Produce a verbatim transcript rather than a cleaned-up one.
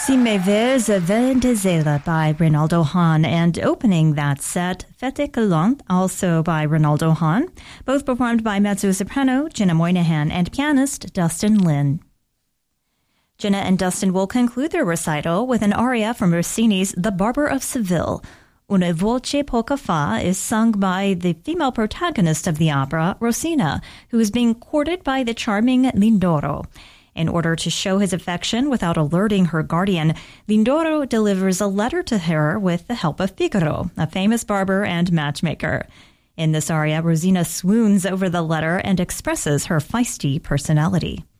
Si me veux Vendezela by Rinaldo Hahn, and opening that set, Fete Gallant, also by Rinaldo Hahn, both performed by mezzo-soprano Jenna Moynihan and pianist Dustin Lin. Jenna and Dustin will conclude their recital with an aria from Rossini's The Barber of Seville. Una voce poca fa is sung by the female protagonist of the opera, Rosina, who is being courted by the charming Lindoro. In order to show his affection without alerting her guardian, Lindoro delivers a letter to her with the help of Figaro, a famous barber and matchmaker. In this aria, Rosina swoons over the letter and expresses her feisty personality.